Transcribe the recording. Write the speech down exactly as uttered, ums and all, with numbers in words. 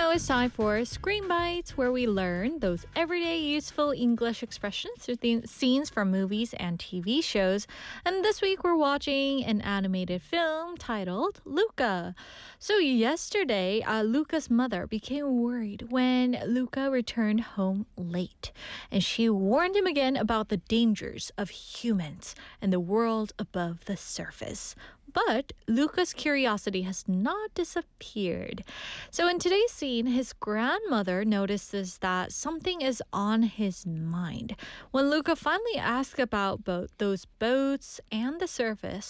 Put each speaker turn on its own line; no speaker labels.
Now it's time for Screen Bites, where we learn those everyday useful English expressions or the scenes from movies and T V shows. And this week we're watching an animated film titled Luca. So yesterday, uh, Luca's mother became worried when Luca returned home late. And she warned him again about the dangers of humans and the world above the surface. But Luca's curiosity has not disappeared. So in today's scene, his grandmother notices that something is on his mind. When Luca finally asks about both those boats and the surface,